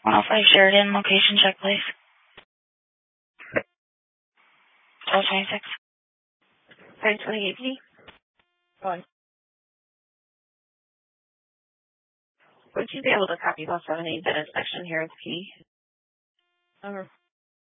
105 Sheridan, location check, please. 1226. 528 PD. Go on. Would you be able to copy 178 that inspection here at the PD? Over.